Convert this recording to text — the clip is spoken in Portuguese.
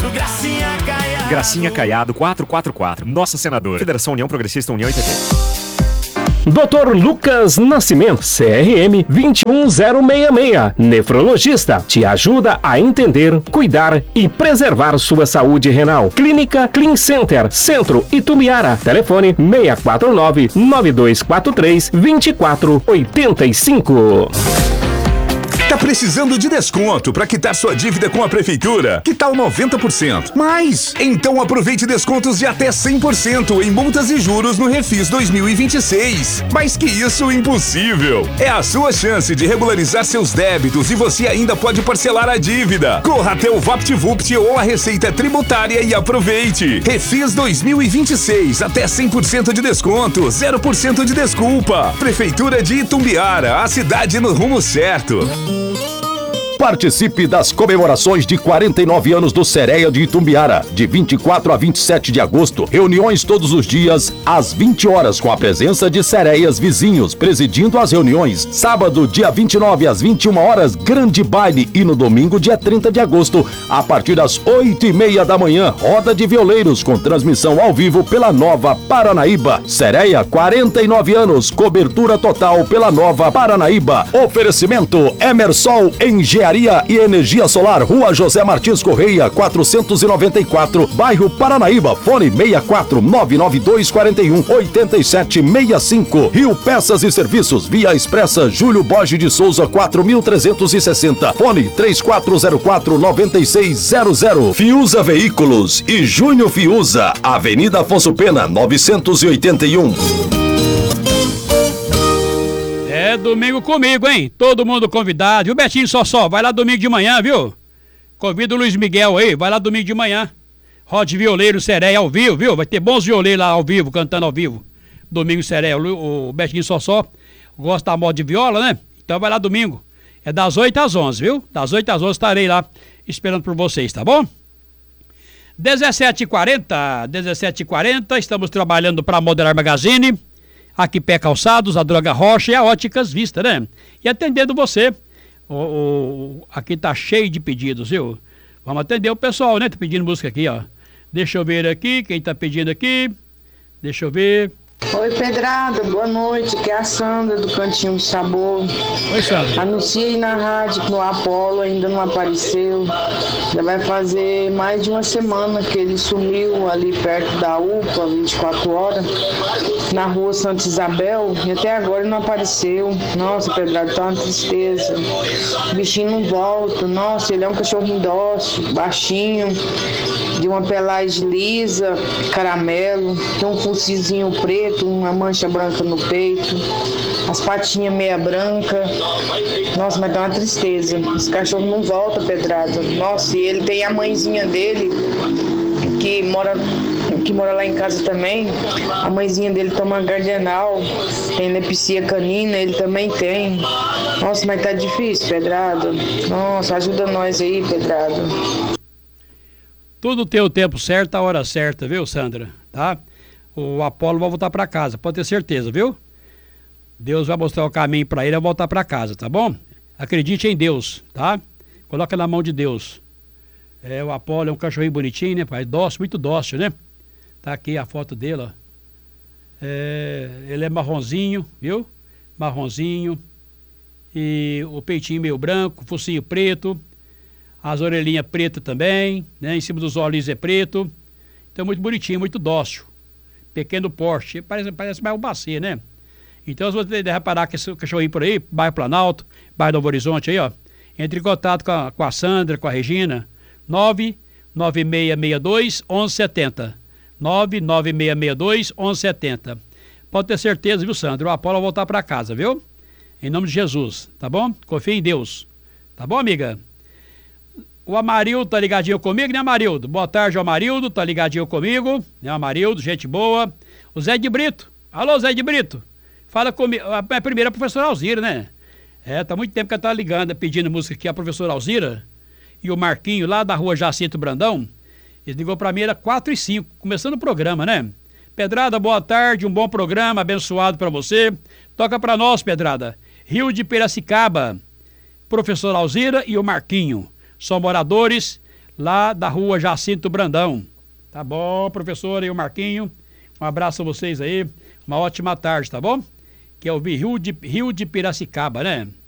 Gracinha Caiado 444. Nossa Senadora. Federação União Progressista União ITT. Dr. Lucas Nascimento, CRM 21066, nefrologista, te ajuda a entender, cuidar e preservar sua saúde renal. Clínica Clean Center, Centro Itumbiara. Telefone 649-9243-2485. Tá precisando de desconto para quitar sua dívida com a prefeitura? Que tal 90%? Mais! Então aproveite descontos de até 100% em multas e juros no Refis 2026. Mais que isso, impossível! É a sua chance de regularizar seus débitos e você ainda pode parcelar a dívida. Corra até o VaptVupt ou a Receita Tributária e aproveite! Refis 2026, até 100% de desconto, 0% de desculpa. Prefeitura de Itumbiara, a cidade no rumo certo. Participe das comemorações de 49 anos do Sereia de Itumbiara, de 24 a 27 de agosto. Reuniões todos os dias, às 20 horas, com a presença de sereias vizinhos, presidindo as reuniões. Sábado, dia 29 às 21 horas, grande baile. E no domingo, dia 30 de agosto, a partir das 8:30 da manhã, roda de violeiros, com transmissão ao vivo pela Nova Paranaíba. Sereia, 49 anos, cobertura total pela Nova Paranaíba. Oferecimento Emersol Engenharia e Energia Solar, Rua José Martins Correia, 494, bairro Paranaíba. Fone 64992418765. Rio Peças e Serviços, Via Expressa Júlio Borges de Souza, 4360. Fone 3404-9600. Fiuza Veículos e Júnior Fiuza, Avenida Afonso Pena, 981. É domingo comigo, hein? Todo mundo convidado. E o Betinho Sossó, vai lá domingo de manhã, viu? Convida o Luiz Miguel aí, vai lá domingo de manhã. Rode Violeiro Sereia ao vivo, viu? Vai ter bons violeiros lá ao vivo, cantando ao vivo. Domingo Sereia, o Betinho Sossó gosta da moda de viola, né? Então vai lá domingo. É das 8 às 11, viu? Das 8 às 11 estarei lá esperando por vocês, tá bom? 17h40, estamos trabalhando para a Moderar Magazine. Aqui Pé Calçados, a Droga Rocha e a Óticas Vista, né? E atendendo você, aqui tá cheio de pedidos, viu? Vamos atender o pessoal, né? Tá pedindo música aqui, ó. Deixa eu ver aqui, quem tá pedindo aqui. Deixa eu ver. Oi, Pedrada, boa noite, aqui é a Sandra do Cantinho do Sabor. Oi, Sandra. Anunciei na rádio que o Apolo ainda não apareceu. Já vai fazer mais de uma semana que ele sumiu ali perto da UPA, 24 horas, na rua Santa Isabel, e até agora ele não apareceu. Nossa, Pedrada, tá uma tristeza. O bichinho não volta. Nossa, ele é um cachorrinho dócil, baixinho, de uma pelagem lisa, caramelo, tem um focinho preto, uma mancha branca no peito, as patinhas meia branca. Nossa, mas dá uma tristeza. Esse cachorro não volta, Pedrada. Nossa, e ele tem a mãezinha dele que mora lá em casa também. A mãezinha dele toma Gardenal, tem lepsia canina, ele também tem. Nossa, mas tá difícil, Pedrada. Nossa, ajuda nós aí, Pedrada. Tudo tem o tempo certo, a hora certa, viu, Sandra? Tá? O Apolo vai voltar para casa, pode ter certeza, viu? Deus vai mostrar o caminho para ele, vai voltar para casa, tá bom? Acredite em Deus, tá? Coloca na mão de Deus. O Apolo é um cachorrinho bonitinho, né, pai? Dócil, muito dócil, né? Tá aqui a foto dele, ó. Ele é marronzinho, viu? Marronzinho. E o peitinho meio branco, focinho preto. As orelhinhas pretas também, né? Em cima dos olhos é preto. Então muito bonitinho, muito dócil. Pequeno porte, parece mais um bacê, né? Então se você reparar que esse cachorrinho por aí, bairro Planalto, bairro Novo Horizonte aí, ó. Entre em contato com a Sandra, com a Regina. 99662-1170. 99662-1170. Pode ter certeza, viu, Sandra? O Apolo vai voltar para casa, viu? Em nome de Jesus, tá bom? Confia em Deus. Tá bom, amiga? O Amarildo tá ligadinho comigo, né, Amarildo? Boa tarde, Amarildo, tá ligadinho comigo, né, Amarildo, gente boa. O Zé de Brito. Alô, Zé de Brito. Fala comigo. A primeira é a professora Alzira, né? Tá muito tempo que ela tá ligando, pedindo música aqui, a professora Alzira. E o Marquinho, lá da rua Jacinto Brandão. Ele ligou pra mim, era 4h05, começando o programa, né? Pedrada, boa tarde, um bom programa, abençoado pra você. Toca pra nós, Pedrada. Rio de Piracicaba, professora Alzira e o Marquinho. São moradores lá da rua Jacinto Brandão. Tá bom, professora e o Marquinho? Um abraço a vocês aí. Uma ótima tarde, tá bom? Que é o Rio de Piracicaba, né?